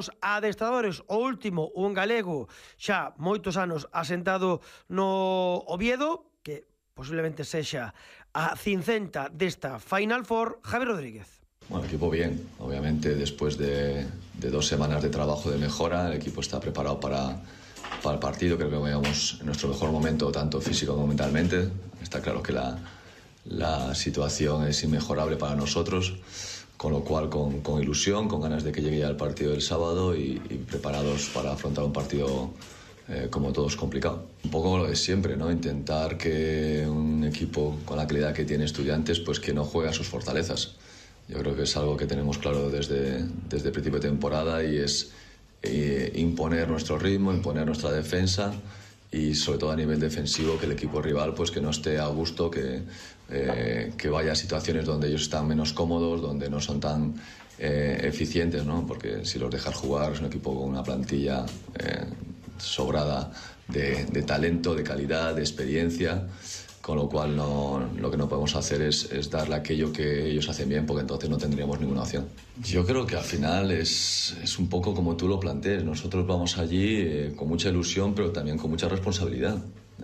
dos adestradores, o último, un galego xa moitos anos asentado no Oviedo, que posiblemente sexa a cincenta desta Final Four, Javier Rodríguez. Bueno, el equipo bien, obviamente después de 2 semanas de trabajo de mejora, el equipo está preparado para el partido. Creo que vayamos en nuestro mejor momento, tanto físico como mentalmente. Está claro que la situación es inmejorable para nosotros, con lo cual con ilusión, con ganas de que llegue ya el partido del sábado y preparados para afrontar un partido como todos complicado. Un poco lo de siempre, ¿no? Intentar que un equipo con la calidad que tiene Estudiantes, pues que no juegue a sus fortalezas. Yo creo que es algo que tenemos claro desde el principio de temporada, y es imponer nuestro ritmo, imponer nuestra defensa, y sobre todo a nivel defensivo que el equipo rival pues que no esté a gusto, que vaya a situaciones donde ellos están menos cómodos, donde no son tan eficientes, ¿no? Porque si los dejas jugar, es un equipo con una plantilla sobrada de talento, de calidad, de experiencia, con lo cual lo que no podemos hacer es darle aquello que ellos hacen bien, porque entonces no tendríamos ninguna opción. Yo creo que al final es un poco como tú lo plantees. Nosotros vamos allí con mucha ilusión, pero también con mucha responsabilidad.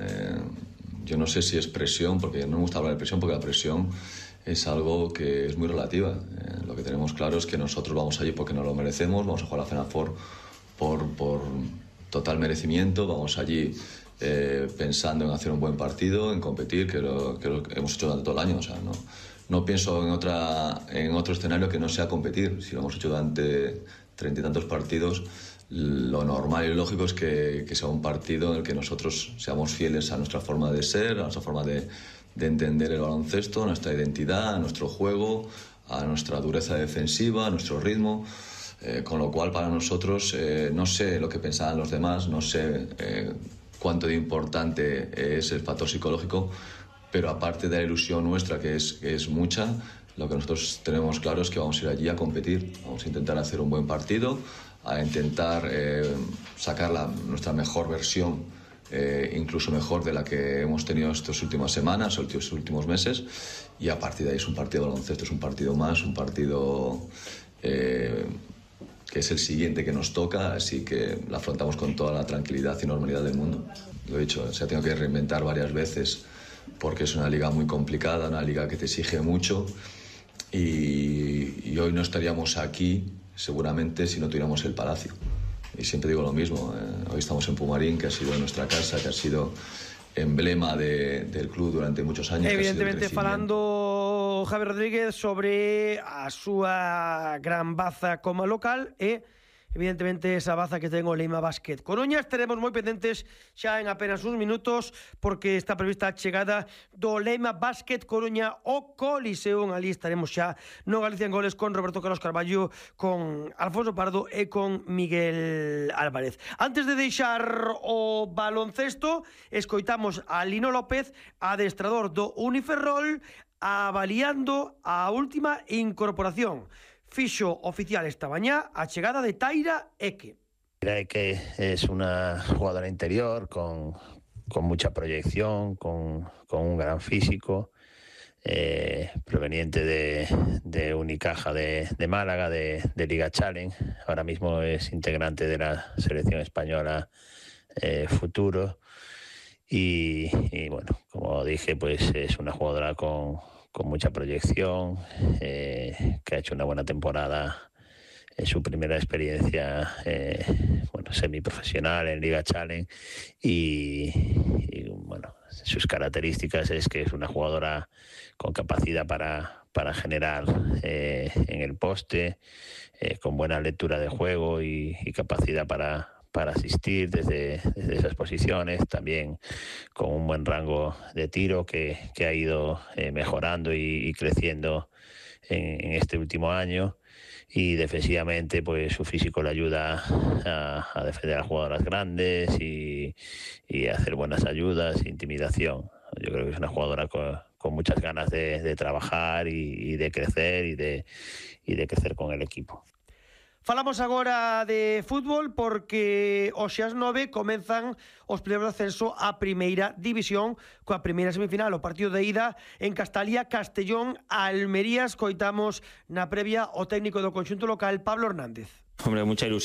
Yo no sé si es presión, porque no me gusta hablar de presión, porque la presión es algo que es muy relativa. Lo que tenemos claro es que nosotros vamos allí porque nos lo merecemos, vamos a jugar la Final Four por total merecimiento, vamos allí pensando en hacer un buen partido, en competir, que lo hemos hecho durante todo el año. O sea, no pienso en otro escenario que no sea competir. Si lo hemos hecho durante 30 y tantos partidos, lo normal y lógico es que sea un partido en el que nosotros seamos fieles a nuestra forma de ser, a nuestra forma de entender el baloncesto, a nuestra identidad, a nuestro juego, a nuestra dureza defensiva, a nuestro ritmo. Con lo cual, para nosotros, no sé lo que pensaban los demás, no sé cuánto de importante es el factor psicológico, pero aparte de la ilusión nuestra, que es mucha, lo que nosotros tenemos claro es que vamos a ir allí a competir, vamos a intentar hacer un buen partido, a intentar sacar nuestra mejor versión, incluso mejor de la que hemos tenido estas últimas semanas o estos últimos meses, y a partir de ahí es un partido de baloncesto, es un partido más, un partido que es el siguiente que nos toca, así que lo afrontamos con toda la tranquilidad y normalidad del mundo. Lo he dicho, se ha tenido que reinventar varias veces porque es una liga muy complicada, una liga que te exige mucho, y hoy no estaríamos aquí seguramente si no tuviéramos el Palacio. Y siempre digo lo mismo, hoy estamos en Pumarín, que ha sido nuestra casa, que ha sido emblema del club durante muchos años. Evidentemente falando Javier Rodríguez sobre a súa gran baza como local e evidentemente esa baza que ten o Leima Basket Coruña. Estaremos moi pendentes xa en apenas uns minutos, porque está prevista a chegada do Leima Basket Coruña ao Coliseo. Ali estaremos xa no Galicia en Goles con Roberto Carlos Carballo, con Alfonso Pardo e con Miguel Álvarez. Antes de deixar o baloncesto, escoitamos a Lino López, adestrador do Uniferrol, avaliando a última incorporación. Fixo oficial esta mañá a chegada de Taira Eke. Taira Eke es una jugadora interior con mucha proyección, con un gran físico, proveniente de Unicaja de Málaga, de Liga Challenge. Ahora mismo es integrante de la selección española futuro. Y bueno, como dije, pues es una jugadora con mucha proyección, que ha hecho una buena temporada en su primera experiencia semiprofesional en Liga Challenge, y bueno, sus características es que es una jugadora con capacidad para generar en el poste, con buena lectura de juego y capacidad para asistir desde esas posiciones, también con un buen rango de tiro que ha ido mejorando y creciendo en este último año, y defensivamente pues su físico le ayuda a defender a jugadoras grandes y hacer buenas ayudas, intimidación. Yo creo que es una jugadora con muchas ganas de trabajar y de crecer y de crecer con el equipo. Falamos agora de fútbol, porque hoxe ás 9 comenzan os playoffs de ascenso á primeira división, coa primeira semifinal, o partido de ida en Castalia, Castellón, Almería. Escoitamos na previa o técnico do conxunto local, Pablo Hernández. Hombre, mucha ilusión.